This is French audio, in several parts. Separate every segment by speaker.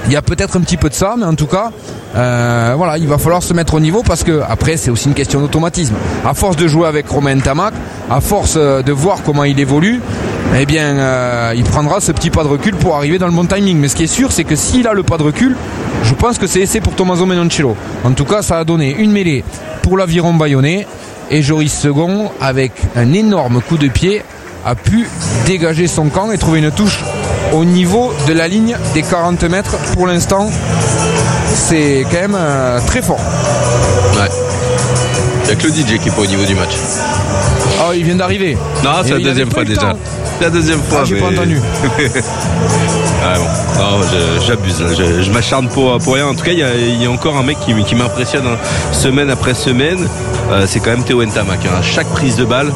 Speaker 1: Il y a peut-être un petit peu de ça, mais en tout cas, voilà, il va falloir se mettre au niveau parce que après c'est aussi une question d'automatisme. À force de jouer avec Romain Ntamak, à force de voir comment il évolue, eh bien, il prendra ce petit pas de recul pour arriver dans le bon timing. Mais ce qui est sûr, c'est que s'il a le pas de recul, je pense que c'est essai pour Tommaso Menoncello. En tout cas, ça a donné une mêlée pour l'aviron bayonnais et Joris Second, avec un énorme coup de pied, a pu dégager son camp et trouver une touche au niveau de la ligne des 40 mètres. Pour l'instant, c'est quand même très fort.
Speaker 2: Ouais. Il n'y a que le DJ qui est pas au niveau du match.
Speaker 1: Oh, il vient d'arriver.
Speaker 2: Non, c'est la deuxième fois déjà. C'est la deuxième fois.
Speaker 1: J'ai pas entendu.
Speaker 2: Ah bon. Non, j'abuse. Je m'acharne pour rien. En tout cas, il y a encore un mec qui m'impressionne semaine après semaine. C'est quand même Théo Ntamak. Chaque prise de balle.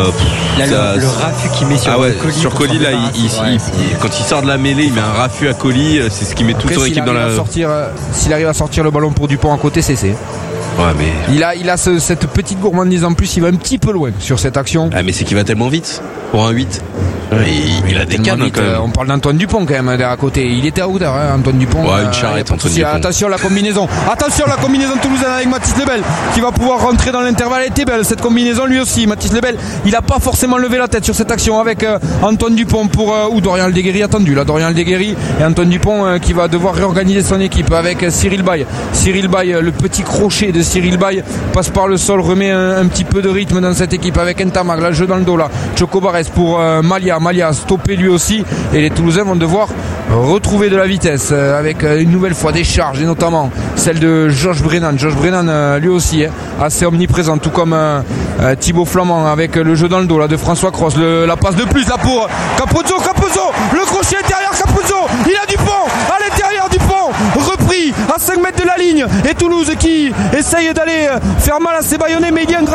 Speaker 3: Le raffut qu'il met sur Colli.
Speaker 2: Sur Colli, là, quand il sort de la mêlée, il met un raffut à Colli. C'est ce qui met toute son équipe dans la.
Speaker 1: S'il arrive à sortir le ballon pour Dupont à côté, c'est.
Speaker 2: Ouais, mais...
Speaker 1: Il a cette petite gourmandise en plus, il va un petit peu loin sur cette action.
Speaker 2: Ah, mais c'est qu'il va tellement vite pour un 8. Il a des cannes quand même.
Speaker 1: On parle d'Antoine Dupont quand même à côté. Il était à hauteur, Antoine Dupont.
Speaker 2: Ouais, une charrette, Antoine Dupont.
Speaker 1: Attention la combinaison. Attention la combinaison toulousaine avec Mathis Lebel qui va pouvoir rentrer dans l'intervalle. Elle était belle cette combinaison lui aussi. Mathis Lebel, il a pas forcément levé la tête sur cette action avec Antoine Dupont ou Dorian Aldeguerri attendu. Là, Dorian Aldeguerri et Antoine Dupont qui va devoir réorganiser son équipe avec Cyril Baye. Cyril Baye, le petit crochet de Cyril Baye passe par le sol, remet un petit peu de rythme dans cette équipe avec Ntamak. Là, le jeu dans le dos là. Choco Barès pour Malia stoppé lui aussi et les Toulousains vont devoir retrouver de la vitesse avec une nouvelle fois des charges et notamment celle de Josh Brennan lui aussi assez omniprésent tout comme Thibaut Flamand avec le jeu dans le dos là de François Cross, la passe de plus là pour Capuzzo, le crochet derrière Capuzzo, il a Dupont à l'intérieur, Dupont repris à 5 mètres de la ligne et Toulouse qui essaye d'aller faire mal à ses Bayonnais, mais il y a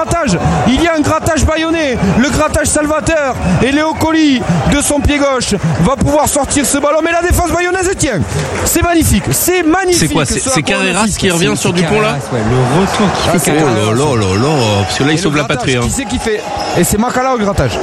Speaker 1: un grattage bayonnais, le grattage Salvateur et Léo Colli de son pied gauche va pouvoir sortir ce ballon, mais la défense bayonnaise tient. C'est magnifique. C'est quoi,
Speaker 2: c'est Carreras qui revient sur Dupont là.
Speaker 3: Ouais, le retour qui fait Carreras.
Speaker 2: Oh là, parce que là il sauve la patrie.
Speaker 1: Qui c'est qui fait? Et c'est Makala au grattage.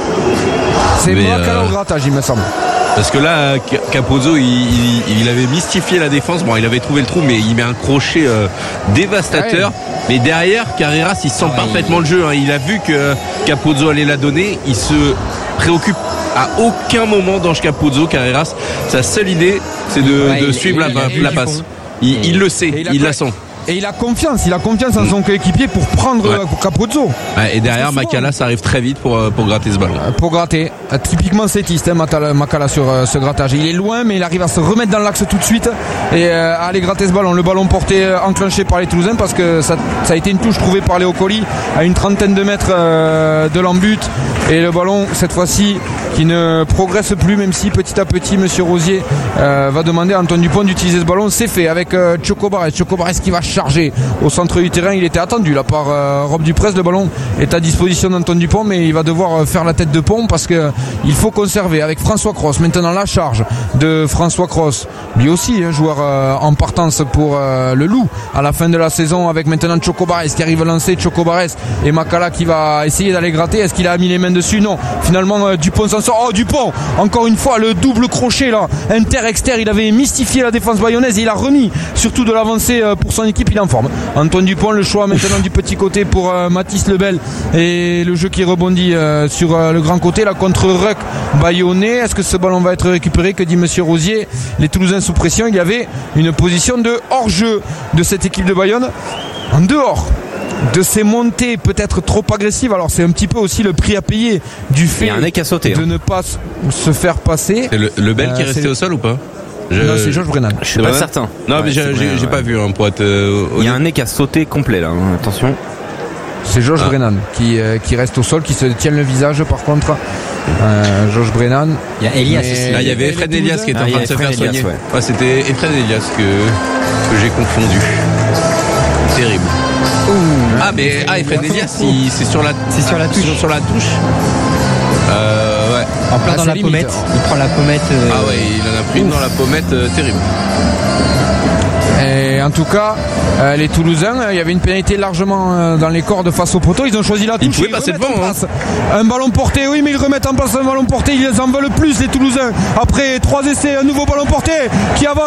Speaker 1: C'est Makala au grattage, il me semble.
Speaker 2: Parce que là, Capozzo, il avait mystifié la défense. Bon, il avait trouvé le trou, mais il met un crochet dévastateur. Ouais. Mais derrière, Carreras, il sent parfaitement le jeu. Il a vu que Capozzo allait la donner. Il se préoccupe à aucun moment d'Ange Capozzo. Carreras, sa seule idée, c'est de suivre la passe. Il le sait, il la sent.
Speaker 1: Et il a confiance en son coéquipier pour prendre Capozzo.
Speaker 2: Ouais, et derrière, Makala, ça arrive très vite pour gratter ce ballon.
Speaker 1: Pour gratter. Typiquement sétiste, Makala sur ce grattage. Il est loin, mais il arrive à se remettre dans l'axe tout de suite et à aller gratter ce ballon. Le ballon porté enclenché par les Toulousains parce que ça a été une touche trouvée par Léo Colli à une trentaine de mètres de l'embut. Et le ballon, cette fois-ci, qui ne progresse plus, même si petit à petit, Monsieur Rosier va demander à Antoine Dupont d'utiliser ce ballon. C'est fait avec Choco Barès qui va chargé au centre du terrain. Il était attendu là par Rob Duprez. Le ballon est à disposition d'Antoine Dupont, mais il va devoir faire la tête de pont parce que il faut conserver avec François Cross. Maintenant la charge de François Cross, lui aussi un joueur en partance pour le Loup à la fin de la saison, avec maintenant Choco Barès qui arrive à lancer. Choco Barès et Makala qui va essayer d'aller gratter. Est-ce qu'il a mis les mains dessus? Non, finalement Dupont s'en sort. Oh, Dupont, encore une fois le double crochet là, inter-exter. Il avait mystifié la défense bayonnaise et il a remis surtout de l'avancée pour son équipe. Il est en forme. Antoine Dupont, le choix maintenant du petit côté pour Mathis Lebel et le jeu qui rebondit sur le grand côté là contre Ruck bayonnais. Est-ce que ce ballon va être récupéré? Que dit Monsieur Rosier? Les Toulousains sous pression. Il y avait une position de hors-jeu de cette équipe de Bayonne en dehors de ces montées peut-être trop agressives. Alors c'est un petit peu aussi le prix à payer du fait de ne pas se faire passer.
Speaker 2: C'est le Bel qui est resté au sol ou pas?
Speaker 1: Non, c'est Josh Brennan.
Speaker 3: Je suis pas certain.
Speaker 2: Non, mais j'ai pas vu pour être.
Speaker 3: Il y a un nez qui a sauté complet là. Attention.
Speaker 1: C'est Josh Brennan qui reste au sol, qui se tient le visage par contre. Josh Brennan.
Speaker 3: Il y a Elias aussi.
Speaker 2: Là, il y avait Efren Elias qui était en train de se faire soigner. Ouais, c'était Efren Elias que j'ai confondu. Terrible. Mais Efren Elias, c'est sur la touche. Sur la touche. Ouais.
Speaker 3: En plein dans la pommette. Il prend la pommette.
Speaker 2: Ah ouais, il en a pris une dans la pommette terrible.
Speaker 1: Et en tout cas, les Toulousains, il y avait une pénalité largement dans les cordes face au poteau. Ils ont choisi la touche.
Speaker 2: Ils pouvaient passer devant.
Speaker 1: Un ballon porté, oui, mais ils remettent en place un ballon porté. Ils en veulent plus, les Toulousains. Après 3 essais, un nouveau ballon porté qui avance.